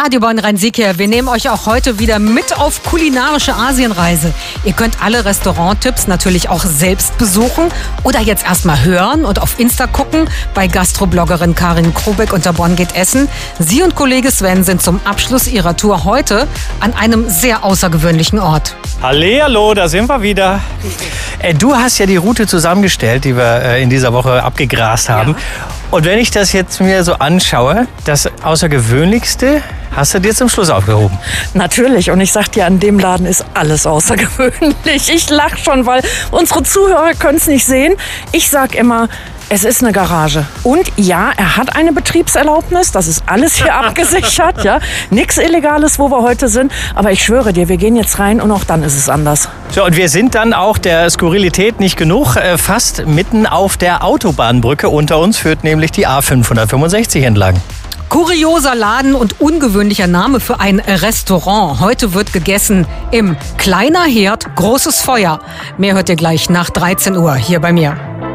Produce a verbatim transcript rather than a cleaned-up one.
Radio Bonn Rhein-Sieg. Wir nehmen euch auch heute wieder mit auf kulinarische Asienreise. Ihr könnt alle Restauranttipps natürlich auch selbst besuchen oder jetzt erstmal hören und auf Insta gucken bei Gastrobloggerin Karin Krobeck unter Bonn geht Essen. Sie und Kollege Sven sind zum Abschluss ihrer Tour heute an einem sehr außergewöhnlichen Ort. Hallihallo, da sind wir wieder. Äh, du hast ja die Route zusammengestellt, die wir äh, in dieser Woche abgegrast haben. Ja. Und wenn ich das jetzt mir so anschaue, das Außergewöhnlichste hast du dir zum Schluss aufgehoben. Natürlich. Und ich sag dir, an dem Laden ist alles außergewöhnlich. Ich lach schon, weil unsere Zuhörer können es nicht sehen. Ich sag immer, es ist eine Garage. Und ja, er hat eine Betriebserlaubnis. Das ist alles hier abgesichert. Ja, nichts Illegales, wo wir heute sind. Aber ich schwöre dir, wir gehen jetzt rein und auch dann ist es anders. So, und wir sind dann auch der Skurrilität nicht genug. Äh, fast mitten auf der Autobahnbrücke unter uns führt nämlich die A fünfhundertfünfundsechzig entlang. Kurioser Laden und ungewöhnlicher Name für ein Restaurant. Heute wird gegessen im Kleiner Herd, großes Feuer. Mehr hört ihr gleich nach dreizehn Uhr hier bei mir.